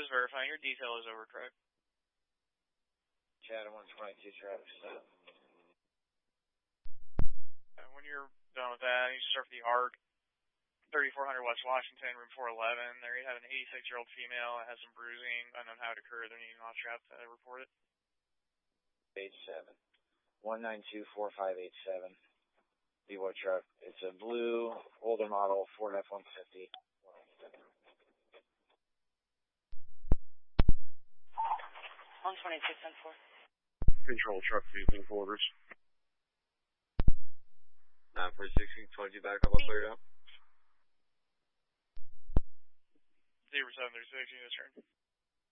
just verifying your detail is over, correct? Chatham 122 traffic stop. When you're done with that, you start with the ARC, 3400 West Washington, room 411. There you have an 86-year-old female that has some bruising, unknown how it occurred. They're needing an off-strap to report it. 87. 1924587. Devo truck. It's a blue, older model, Ford F-150. 122-10-4. Control truck, using quarters. 946, 22 back up, I'll clear it out. 0736, you just turned.